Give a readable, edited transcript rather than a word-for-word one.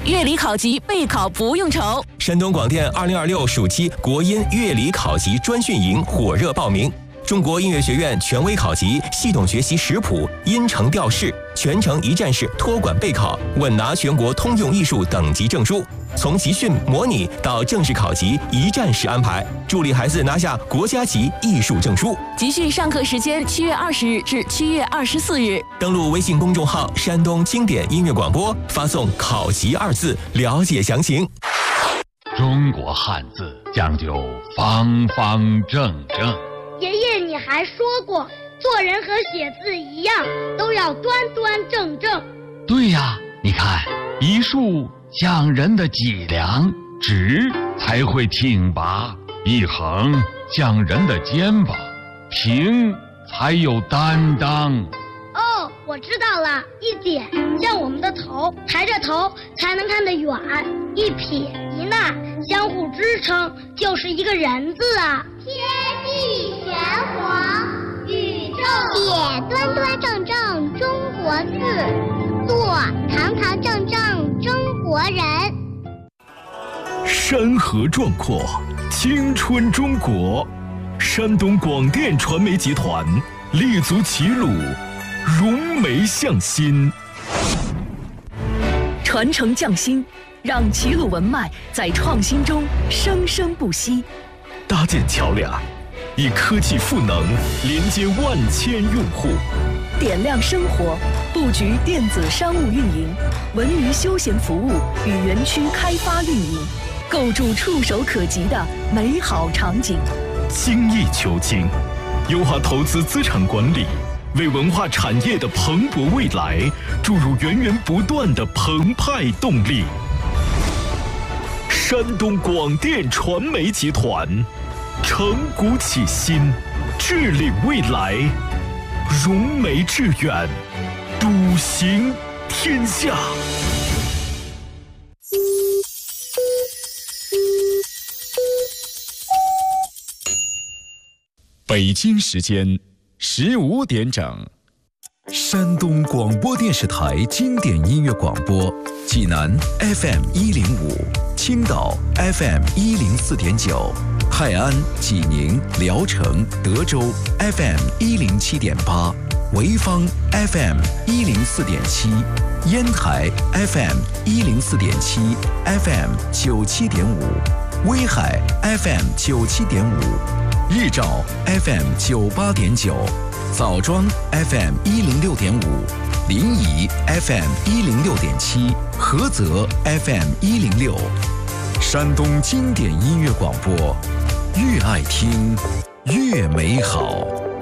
乐理考级备考不用愁。 山东广电2026暑期国音乐理考级专训营火热报名。中国音乐学院权威考级，系统学习识谱、音程调式，全程一站式托管备考，稳拿全国通用艺术等级证书。从集训、模拟到正式考级，一站式安排，助力孩子拿下国家级艺术证书。 集训上课时间7月20日至7月24日。 登录微信公众号山东经典音乐广播，发送“考级”2字了解详情。 中国汉字讲究方方正正。 爷爷，你还说过，做人和写字一样，都要端端正正。 对呀，你看，一竖像人的脊梁，直才会挺拔；一横像人的肩膀，平才有担当。 哦，我知道了，一点像我们的头，抬着头才能看得远；一撇一捺相互支撑，就是一个人字啊。 天地玄黄，宇宙写端端正正中国字，做堂堂正正中国人。 山河壮阔，青春中国。山东广电传媒集团立足齐鲁，融媒向心， 传承匠心，让齐鲁文脉在创新中生生不息。 搭建桥梁，以科技赋能连接万千用户， 点亮生活，布局电子商务运营、文娱休闲服务与园区开发运营，构筑触手可及的美好场景。 精益求精，优化投资资产管理，为文化产业的蓬勃未来注入源源不断的澎湃动力。山东广电传媒集团承股启新，致力未来，融媒致远，笃行天下。 北京时间15点整。 山东广播电视台经典音乐广播，济南 FM105，青岛 FM104.9，泰安、济宁、聊城、德州 FM107.8，潍坊 FM104.7，烟台 FM104.7 FM97.5，威海 FM97.5，日照 FM98.9，枣庄 FM106.5，临沂 FM106.7，菏泽 FM106。山东经典音乐广播，越爱听越美好。